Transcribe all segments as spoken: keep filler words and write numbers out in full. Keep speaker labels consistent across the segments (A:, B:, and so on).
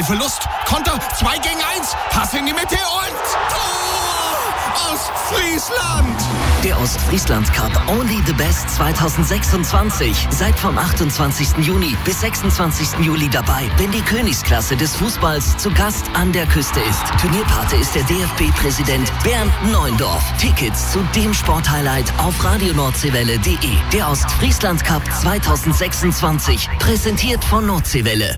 A: Verlust. Konter, zwei gegen eins. Pass in die Mitte und Tor! Ostfriesland!
B: Der Ostfriesland Cup Only the Best zwanzig sechsundzwanzig. Seid vom achtundzwanzigsten Juni bis sechsundzwanzigsten Juli dabei, wenn die Königsklasse des Fußballs zu Gast an der Küste ist. Turnierpate ist der D F B-Präsident Bernd Neuendorf. Tickets zu dem Sporthighlight auf radionordseewelle punkt de. Der Ostfriesland Cup zwanzig sechsundzwanzig. Präsentiert von Nordseewelle.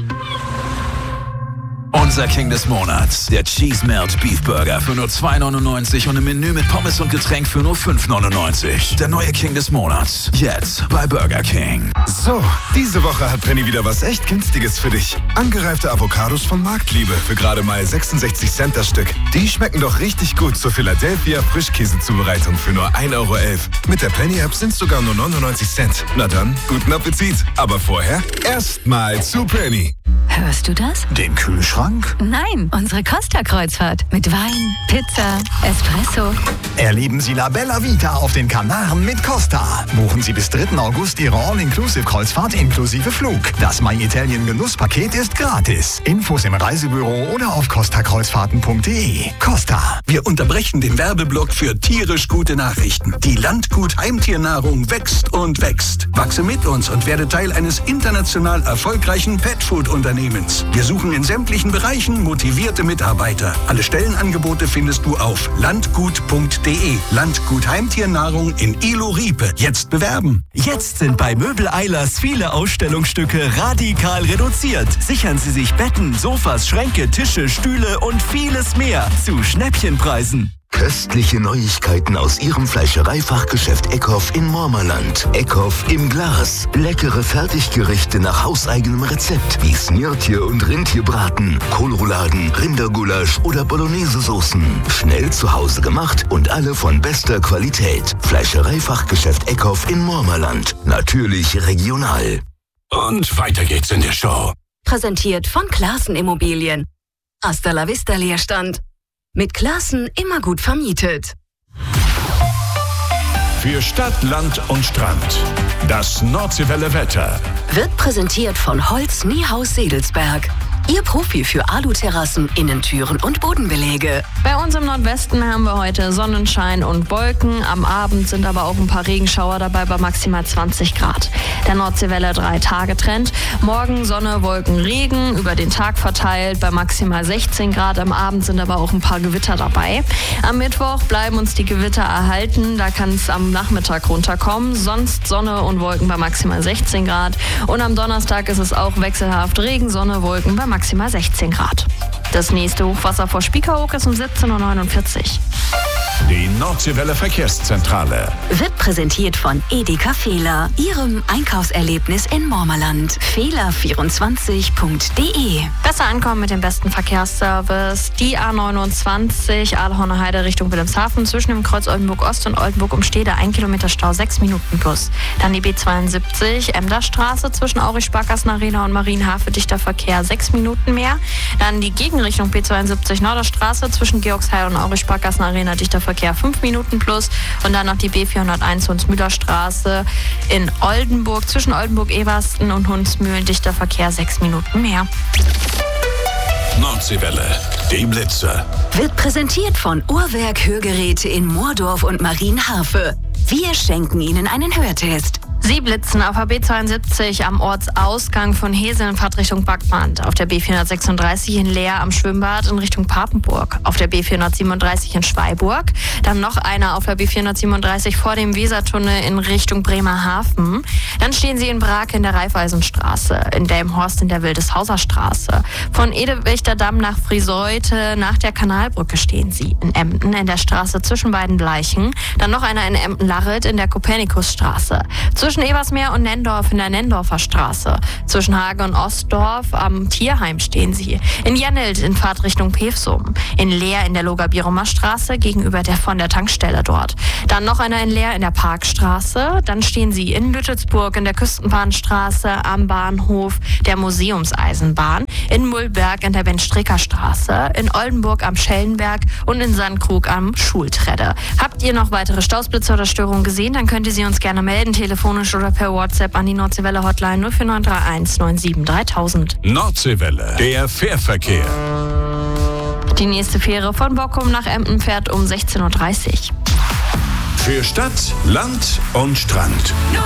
C: Unser King des Monats, der Cheese Melt Beef Burger für nur zwei neunundneunzig und im Menü mit Pommes und Getränk für nur fünf neunundneunzig. Der neue King des Monats, jetzt bei Burger King.
D: So, diese Woche hat Penny wieder was echt Günstiges für dich. Angereifte Avocados von Marktliebe für gerade mal sechsundsechzig Cent das Stück. Die schmecken doch richtig gut zur Philadelphia Frischkäsezubereitung für nur ein Euro elf. Mit der Penny-App sind es sogar nur neunundneunzig Cent. Na dann, guten Appetit. Aber vorher erstmal zu Penny.
E: Hörst du das?
C: Den Kühlschrank?
E: Nein, unsere Costa-Kreuzfahrt. Mit Wein, Pizza, Espresso.
F: Erleben Sie La Bella Vita auf den Kanaren mit Costa. Buchen Sie bis dritten August Ihre All-Inclusive-Kreuzfahrt inklusive Flug. Das My Italien Genusspaket ist gratis. Infos im Reisebüro oder auf costa kreuzfahrten punkt de. Costa.
G: Wir unterbrechen den Werbeblock für tierisch gute Nachrichten. Die Landgut Heimtiernahrung wächst und wächst. Wachse mit uns und werde Teil eines international erfolgreichen Petfood-Unternehmens. Wir suchen in sämtlichen Bereichen motivierte Mitarbeiter. Alle Stellenangebote findest du auf landgut punkt de. Landgut Heimtiernahrung in Ilo-Riepe. Jetzt bewerben.
H: Jetzt sind bei Möbel Eilers viele Ausstellungsstücke radikal reduziert. Sichern Sie sich Betten, Sofas, Schränke, Tische, Stühle und vieles mehr zu Schnäppchenpreisen.
I: Köstliche Neuigkeiten aus Ihrem Fleischereifachgeschäft Eckhoff in Mormerland. Eckhoff im Glas. Leckere Fertiggerichte nach hauseigenem Rezept wie Snirtje und Rindtierbraten, Kohlrouladen, Rindergulasch oder Bolognese-Soßen. Schnell zu Hause gemacht und alle von bester Qualität. Fleischereifachgeschäft Eckhoff in Mormerland. Natürlich regional.
C: Und weiter geht's in der Show.
E: Präsentiert von Classen Immobilien. Hasta la vista Leerstand. Mit Classen immer gut vermietet.
C: Für Stadt, Land und Strand. Das Nordseewelle Wetter.
E: Wird präsentiert von Holz Niehaus Sedelsberg. Ihr Profi für Aluterrassen, Innentüren und Bodenbeläge.
J: Bei uns im Nordwesten haben wir heute Sonnenschein und Wolken. Am Abend sind aber auch ein paar Regenschauer dabei bei maximal zwanzig Grad. Der Nordseewelle drei Tage Trend. Morgen Sonne, Wolken, Regen. Über den Tag verteilt bei maximal sechzehn Grad. Am Abend sind aber auch ein paar Gewitter dabei. Am Mittwoch bleiben uns die Gewitter erhalten. Da kann es am Nachmittag runterkommen. Sonst Sonne und Wolken bei maximal sechzehn Grad. Und am Donnerstag ist es auch wechselhaft Regen, Sonne, Wolken bei maximal sechzehn Grad. Das nächste Hochwasser vor Spiekeroog ist um siebzehn Uhr neunundvierzig.
C: Die Nordseewelle Verkehrszentrale.
E: Wird präsentiert von Edeka Fehler, Ihrem Einkaufserlebnis in Mormerland. Fehler vierundzwanzig punkt de.
J: Besser ankommen mit dem besten Verkehrsservice. Die A neunundzwanzig, Aalhorner Heide Richtung Wilhelmshaven, zwischen dem Kreuz Oldenburg Ost und Oldenburg um Stede, ein Kilometer Stau, sechs Minuten plus. Dann die B zweiundsiebzig, Emderstraße, zwischen Aurich Sparkassen Arena und Marienhafe, dichter Verkehr, sechs Minuten mehr. Dann die Gegenrichtung B zweiundsiebzig, Norderstraße, zwischen Georgsheil und Aurich Sparkassen Arena, dichter Verkehr, fünf Minuten plus. Und dann noch die B vierhunderteins Hunsmühlerstraße in Oldenburg, zwischen Oldenburg-Eversten und Hunsmühlen, dichter Verkehr, sechs Minuten mehr.
C: Nordseewelle, die Blitze.
E: Wird präsentiert von Uhrwerk Hörgeräte in Moordorf und Marienhafe. Wir schenken Ihnen einen Hörtest.
J: Sie blitzen auf der B zweiundsiebzig am Ortsausgang von Hesel in Fahrtrichtung Backband, auf der B vierhundertsechsunddreißig in Leer am Schwimmbad in Richtung Papenburg, auf der B vierhundertsiebenunddreißig in Schweiburg, dann noch einer auf der B vierhundertsiebenunddreißig vor dem Wesertunnel in Richtung Bremerhaven. Dann stehen Sie in Brake in der Raiffeisenstraße, in Delmenhorst in der Wildeshauser Straße. Von Edelwächterdamm nach Frieseute nach der Kanalbrücke stehen Sie. In Emden in der Straße zwischen beiden Bleichen, dann noch einer in Emden-Larret in der Kopernikusstraße. Zwischen Ebersmeer und Nendorf in der Nendorfer Straße. Zwischen Hage und Ostdorf am Tierheim stehen Sie. In Jennelt in Fahrtrichtung Pevsum. In Leer in der Loga-Birumer Straße gegenüber der von der Tankstelle dort. Dann noch einer in Leer in der Parkstraße. Dann stehen Sie in Lüttelsburg in der Küstenbahnstraße am Bahnhof der Museumseisenbahn. In Mullberg in der Ben-Stricker-Straße. In Oldenburg am Schellenberg und in Sandkrug am Schultredde. Habt ihr noch weitere Stausblitze oder Störungen gesehen, dann könnt ihr sie uns gerne melden. Telefonisch telefonisch oder per WhatsApp an die Nordseewelle Hotline null vier neun drei eins neun sieben dreitausend.
K: Nordseewelle, der Fährverkehr.
J: Die nächste Fähre von Bockum nach Emden fährt um sechzehn Uhr dreißig.
K: Für Stadt, Land und Strand.